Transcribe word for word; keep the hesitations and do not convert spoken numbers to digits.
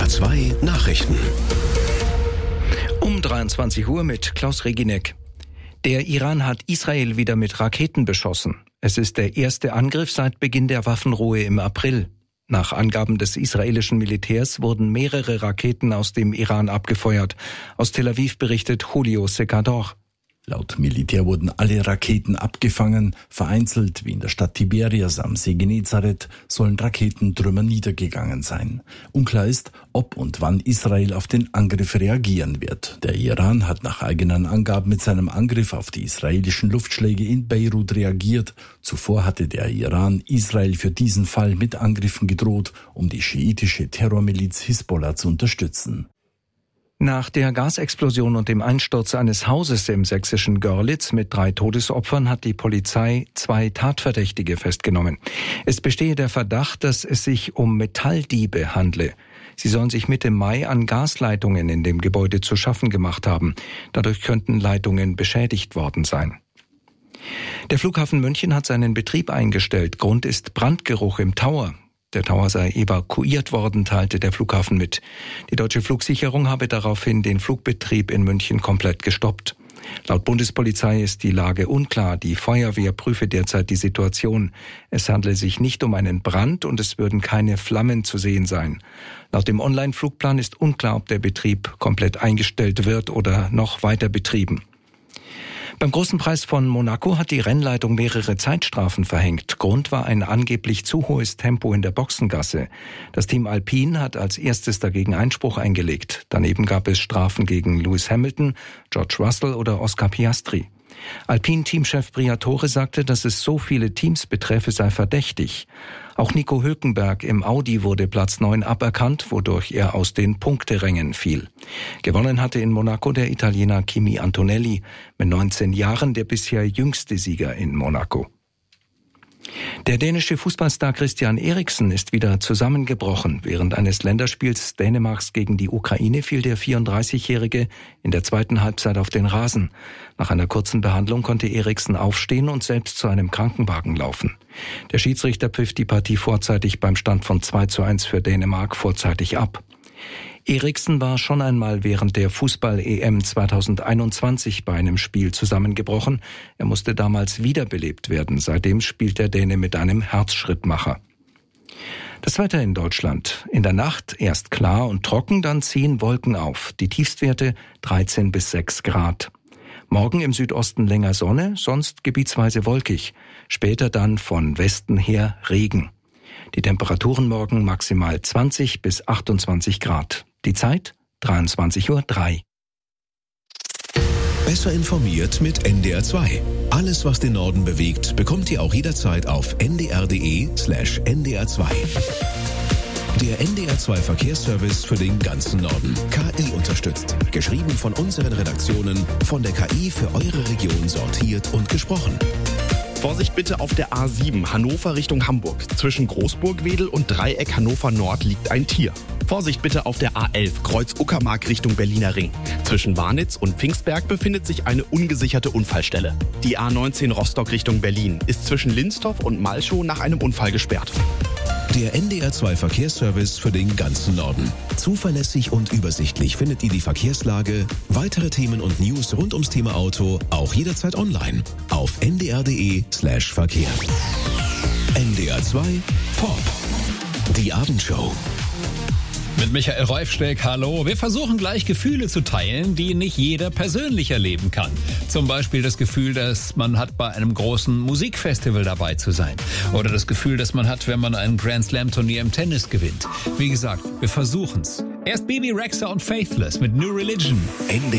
A zwei Nachrichten. Um dreiundzwanzig Uhr mit Klaus Reginek. Der Iran hat Israel wieder mit Raketen beschossen. Es ist der erste Angriff seit Beginn der Waffenruhe im April. Nach Angaben des israelischen Militärs wurden mehrere Raketen aus dem Iran abgefeuert. Aus Tel Aviv berichtet Julio Secador. Laut Militär wurden alle Raketen abgefangen. Vereinzelt, wie in der Stadt Tiberias am See Genezareth, sollen Raketentrümmer niedergegangen sein. Unklar ist, ob und wann Israel auf den Angriff reagieren wird. Der Iran hat nach eigenen Angaben mit seinem Angriff auf die israelischen Luftschläge in Beirut reagiert. Zuvor hatte der Iran Israel für diesen Fall mit Angriffen gedroht, um die schiitische Terrormiliz Hisbollah zu unterstützen. Nach der Gasexplosion und dem Einsturz eines Hauses im sächsischen Görlitz mit drei Todesopfern hat die Polizei zwei Tatverdächtige festgenommen. Es bestehe der Verdacht, dass es sich um Metalldiebe handle. Sie sollen sich Mitte Mai an Gasleitungen in dem Gebäude zu schaffen gemacht haben. Dadurch könnten Leitungen beschädigt worden sein. Der Flughafen München hat seinen Betrieb eingestellt. Grund ist Brandgeruch im Tower. Der Tower sei evakuiert worden, teilte der Flughafen mit. Die deutsche Flugsicherung habe daraufhin den Flugbetrieb in München komplett gestoppt. Laut Bundespolizei ist die Lage unklar. Die Feuerwehr prüfe derzeit die Situation. Es handle sich nicht um einen Brand und es würden keine Flammen zu sehen sein. Laut dem Online-Flugplan ist unklar, ob der Betrieb komplett eingestellt wird oder noch weiter betrieben. Beim Großen Preis von Monaco hat die Rennleitung mehrere Zeitstrafen verhängt. Grund war ein angeblich zu hohes Tempo in der Boxengasse. Das Team Alpine hat als erstes dagegen Einspruch eingelegt. Daneben gab es Strafen gegen Lewis Hamilton, George Russell oder Oscar Piastri. Alpine-Teamchef Briatore sagte, dass es so viele Teams betreffe, sei verdächtig. Auch Nico Hülkenberg im Audi wurde Platz neun aberkannt, wodurch er aus den Punkterängen fiel. Gewonnen hatte in Monaco der Italiener Kimi Antonelli, mit neunzehn Jahren der bisher jüngste Sieger in Monaco. Der dänische Fußballstar Christian Eriksen ist wieder zusammengebrochen. Während eines Länderspiels Dänemarks gegen die Ukraine fiel der vierunddreißigjährige in der zweiten Halbzeit auf den Rasen. Nach einer kurzen Behandlung konnte Eriksen aufstehen und selbst zu einem Krankenwagen laufen. Der Schiedsrichter pfiff die Partie vorzeitig beim Stand von zwei zu eins für Dänemark vorzeitig ab. Eriksen war schon einmal während der Fußball-E M zweitausendeinundzwanzig bei einem Spiel zusammengebrochen. Er musste damals wiederbelebt werden. Seitdem spielt der Däne mit einem Herzschrittmacher. Das Wetter in Deutschland. In der Nacht erst klar und trocken, dann ziehen Wolken auf. Die Tiefstwerte dreizehn bis sechs Grad. Morgen im Südosten länger Sonne, sonst gebietsweise wolkig. Später dann von Westen her Regen. Die Temperaturen morgen maximal zwanzig bis achtundzwanzig Grad. Die Zeit dreiundzwanzig Uhr drei. Besser informiert mit N D R zwei. Alles, was den Norden bewegt, bekommt ihr auch jederzeit auf n d r punkt d e slash n d r zwei. Der N D R zwei Verkehrsservice für den ganzen Norden. K I unterstützt. Geschrieben von unseren Redaktionen, von der K I für eure Region sortiert und gesprochen. Vorsicht bitte auf der A sieben, Hannover Richtung Hamburg. Zwischen Großburgwedel und Dreieck Hannover Nord liegt ein Tier. Vorsicht bitte auf der A elf, Kreuz Uckermark Richtung Berliner Ring. Zwischen Warnitz und Pfingstberg befindet sich eine ungesicherte Unfallstelle. Die A neunzehn Rostock Richtung Berlin ist zwischen Linstorf und Malchow nach einem Unfall gesperrt. Der N D R zwei Verkehrsservice für den ganzen Norden. Zuverlässig und übersichtlich findet ihr die Verkehrslage, weitere Themen und News rund ums Thema Auto auch jederzeit online auf n d r punkt d e slash verkehr. N D R zwei Pop. Die Abendshow. Mit Michael Reufsteck, hallo. Wir versuchen gleich Gefühle zu teilen, die nicht jeder persönlich erleben kann. Zum Beispiel das Gefühl, dass man hat, bei einem großen Musikfestival dabei zu sein. Oder das Gefühl, das man hat, wenn man ein Grand Slam Turnier im Tennis gewinnt. Wie gesagt, wir versuchen's. Erst Bibi Rexha und Faithless mit New Religion. N D